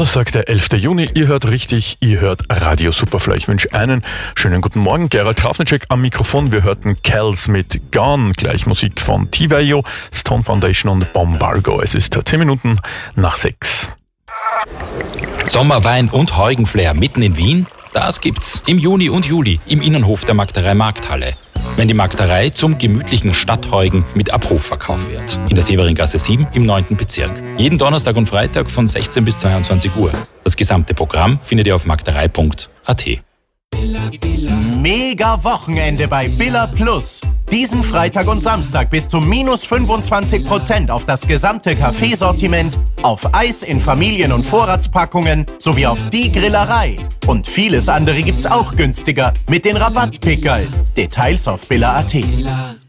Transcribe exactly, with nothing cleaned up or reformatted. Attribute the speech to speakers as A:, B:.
A: Donnerstag, der elfter Juni. Ihr hört richtig, ihr hört Radio Superfly. Ich wünsche einen schönen guten Morgen. Gerald Trafnicek am Mikrofon. Wir hörten Kells mit Gone, gleich Musik von T-Vayo, Stone Foundation und Bombargo. Es ist zehn Minuten nach sechs.
B: Sommerwein und Heugenflair mitten in Wien? Das gibt's im Juni und Juli im Innenhof der Magdarei Markthalle. Wenn die Magdarei zum gemütlichen Stadtheugen mit Abrufverkauf wird. In der Severingasse sieben im neunten Bezirk. Jeden Donnerstag und Freitag von sechzehn bis zweiundzwanzig Uhr. Das gesamte Programm findet ihr auf magdarei punkt a t.
C: Mega Wochenende bei Billa Plus. Diesen Freitag und Samstag bis zu minus fünfundzwanzig Prozent auf das gesamte Kaffeesortiment, auf Eis in Familien- und Vorratspackungen sowie auf die Grillerei. Und vieles andere gibt's auch günstiger mit den Rabattpickerl. Details auf billa punkt a t.